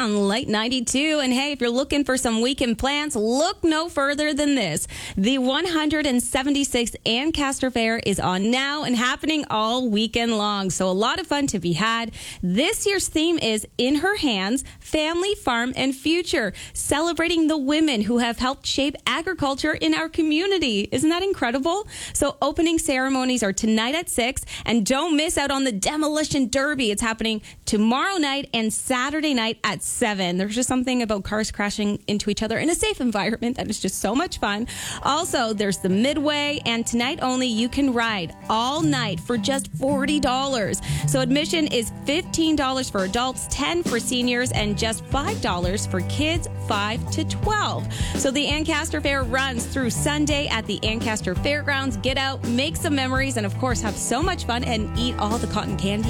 on Light 92. And hey, if you're looking for some weekend plans, look no further than this. The 176th Ancaster Fair is on now and happening all weekend long. So a lot of fun to be had. This year's theme is In Her Hands, Family, Farm, and Future, celebrating the women who have helped shape agriculture in our community. Isn't that incredible? So opening ceremonies are tonight at 6, and don't miss out on the Demolition Derby. It's happening tomorrow night and Saturday night at 7. There's just something about cars crashing into each other in a safe environment that is just so much fun. Also, there's the Midway, and tonight only you can ride all night for just $40. So admission is $15 for adults, $10 for seniors, and just $5 for kids 5 to 12. So the Ancaster Fair runs through Sunday at the Ancaster Fairgrounds. Get out, make some memories, and of course have so much fun and eat all the cotton candy